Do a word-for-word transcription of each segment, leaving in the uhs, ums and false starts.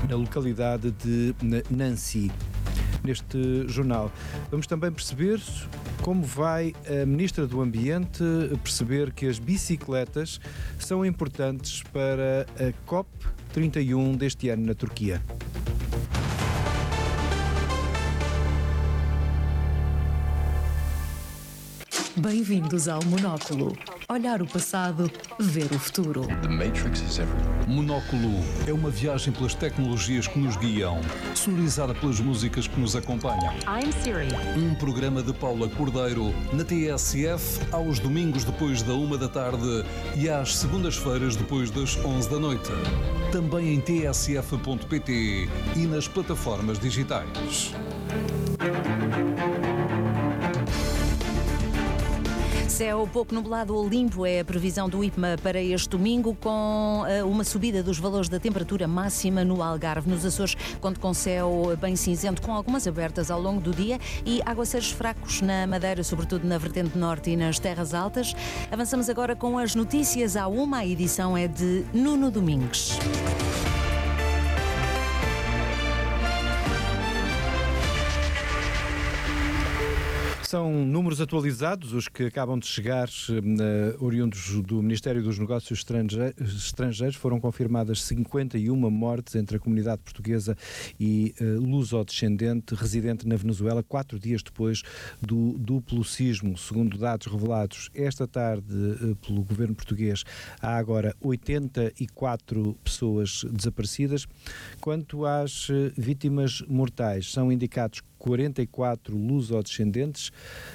na localidade de Nancy. Neste jornal vamos também perceber como vai a Ministra do Ambiente perceber que as bicicletas são importantes para a COP trinta e um deste ano na Turquia. Bem-vindos ao Monóculo. Olhar o passado, ver o futuro. The Matrix is everywhere. Monóculo é uma viagem pelas tecnologias que nos guiam, sonorizada pelas músicas que nos acompanham. I'm Siri. Um programa de Paula Cordeiro na T S F aos domingos depois da uma da tarde e às segundas-feiras depois das onze da noite. Também em t s f ponto p t e nas plataformas digitais. Céu pouco nublado ou limpo é a previsão do I P M A para este domingo, com uh, uma subida dos valores da temperatura máxima no Algarve. Nos Açores, conto com céu bem cinzento, com algumas abertas ao longo do dia e aguaceiros fracos na Madeira, sobretudo na vertente norte e nas terras altas. Avançamos agora com as notícias à uma. A edição é de Nuno Domingues. São números atualizados, os que acabam de chegar, uh, oriundos do Ministério dos Negócios Estrangeiros. Foram confirmadas cinquenta e uma mortes entre a comunidade portuguesa e uh, luso-descendente residente na Venezuela, quatro dias depois do duplo sismo. Segundo dados revelados esta tarde uh, pelo governo português, há agora oitenta e quatro pessoas desaparecidas. Quanto às uh, vítimas mortais, são indicados quarenta e quatro luso-descendentes,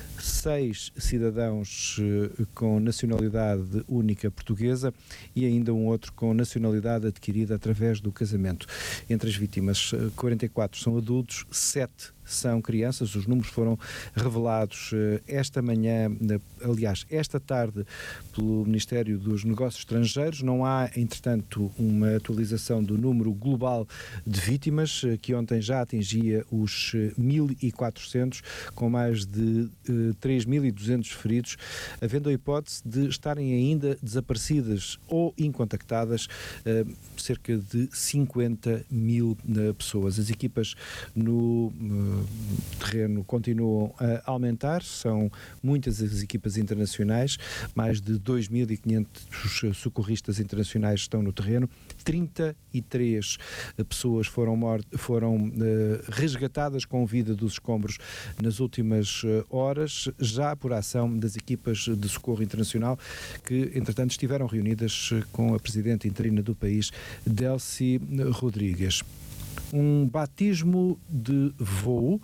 seis cidadãos uh, com nacionalidade única portuguesa e ainda um outro com nacionalidade adquirida através do casamento. Entre as vítimas, uh, quarenta e quatro são adultos, sete são crianças. Os números foram revelados uh, esta manhã, uh, aliás, esta tarde, pelo Ministério dos Negócios Estrangeiros. Não há, entretanto, uma atualização do número global de vítimas, uh, que ontem já atingia os uh, mil e quatrocentos, com mais de uh, três mil e duzentos feridos, havendo a hipótese de estarem ainda desaparecidas ou incontactadas uh, cerca de cinquenta mil uh, pessoas. As equipas no uh, terreno continuam a aumentar, são muitas as equipas internacionais, mais de dois mil e quinhentos socorristas internacionais estão no terreno, trinta e três pessoas foram, mort- foram uh, resgatadas com vida dos escombros nas últimas uh, horas, já por ação das equipas de socorro internacional que, entretanto, estiveram reunidas com a presidente interina do país, Delcy Rodrigues. Um batismo de voo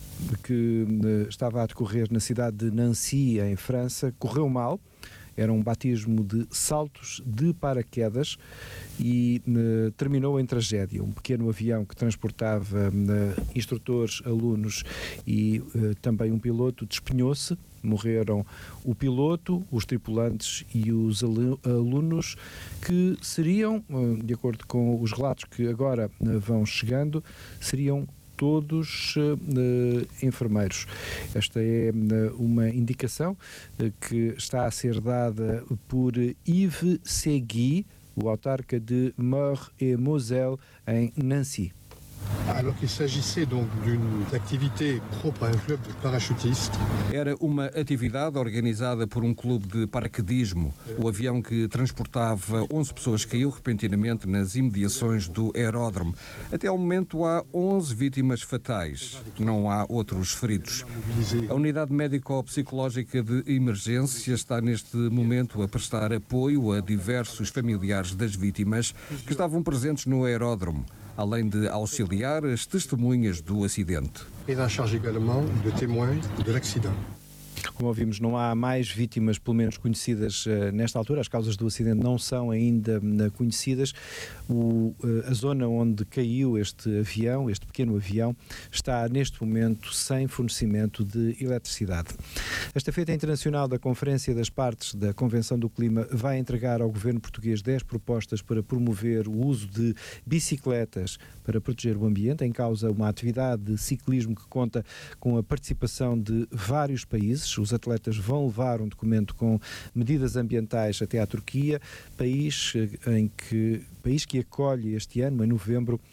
que uh, estava a decorrer na cidade de Nancy, em França, correu mal. Era um batismo de saltos de paraquedas e uh, terminou em tragédia. Um pequeno avião que transportava uh, instrutores, alunos e uh, também um piloto despenhou-se. Morreram o piloto, os tripulantes e os alunos, que seriam, uh, de acordo com os relatos que agora uh, vão chegando, seriam todos uh, enfermeiros. Esta é uh, uma indicação uh, que está a ser dada por Yves Segui, o autarca de Meurthe-et-Moselle, em Nancy. Alors qu'il s'agissait donc d'une activité propre à un club de parachutistes. Era uma atividade organizada por um clube de paraquedismo. O avião que transportava onze pessoas caiu repentinamente nas imediações do aeródromo. Até ao momento há onze vítimas fatais. Não há outros feridos. A unidade médico-psicológica de emergência está neste momento a prestar apoio a diversos familiares das vítimas que estavam presentes no aeródromo, além de auxiliar as testemunhas do acidente. Et en charge également de témoins de l'accident. Como ouvimos, não há mais vítimas, pelo menos conhecidas, uh, nesta altura. As causas do acidente não são ainda uh, conhecidas. O, uh, a zona onde caiu este avião, este pequeno avião, está neste momento sem fornecimento de eletricidade. A Estafeta Internacional da Conferência das Partes da Convenção do Clima vai entregar ao governo português dez propostas para promover o uso de bicicletas para proteger o ambiente. Em causa uma atividade de ciclismo que conta com a participação de vários países. Os atletas vão levar um documento com medidas ambientais até à Turquia, país em que, país que acolhe este ano, em novembro,